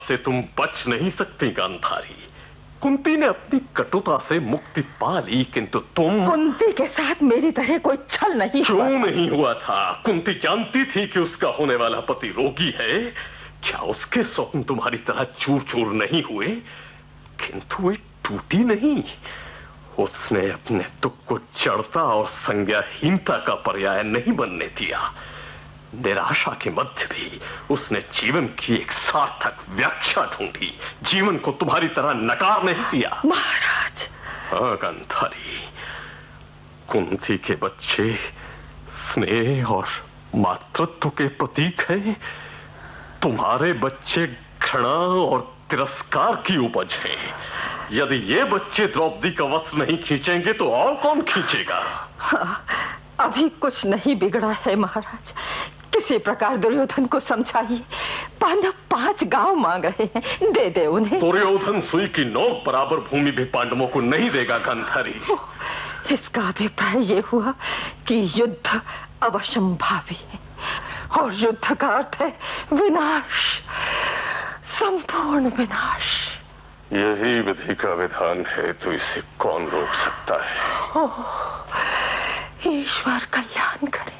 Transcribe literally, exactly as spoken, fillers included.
से तुम बच नहीं सकती गांधारी। कुंती ने अपनी कटुता से मुक्ति पा ली, किंतु तुम। कुंती के साथ मेरी तरह कोई छल नहीं क्यों हुआ। नहीं हुआ था? कुंती जानती थी कि उसका होने वाला पति रोगी है। क्या उसके स्वप्न तुम्हारी तरह चूर चूर नहीं हुए? किंतु वे टूटी नहीं। उसने अपने दुख को जड़ता और संज्ञाहीनता का पर्याय नहीं बनने दिया। निराशा के मध्य भी उसने जीवन की एक सार्थक व्याख्या ढूंढी। जीवन को तुम्हारी तरह नकार नहीं दिया। महाराज। हाँ गांधारी, कुंती के बच्चे स्नेह और मातृत्व के प्रतीक हैं। तुम्हारे बच्चे घृणा और तिरस्कार की उपज हैं। यदि ये बच्चे द्रौपदी का वस्त्र नहीं खींचेंगे तो और कौन खींचेगा? हाँ, अभी कुछ नहीं बिगड़ा है महाराज। किसी प्रकार दुर्योधन को समझाइए। पांडव पांच गांव मांग रहे हैं, दे दे उन्हें। दुर्योधन सुई की नोक बराबर भूमि भी पांडवों को नहीं देगा गांधारी। इसका अभिप्राय ये हुआ कि युद्ध अवश्यंभावी है और युद्ध का अर्थ है विनाश, संपूर्ण विनाश। यही विधि का विधान है, तो इसे कौन रोक सकता है? ओह, ईश्वर कल्याण करे।